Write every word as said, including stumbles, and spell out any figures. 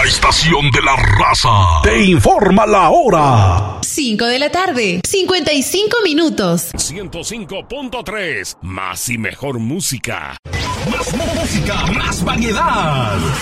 La estación de la raza te informa la hora. cinco de la tarde, cincuenta y cinco minutos. ciento cinco punto tres. Más y mejor música. Más música, más variedad.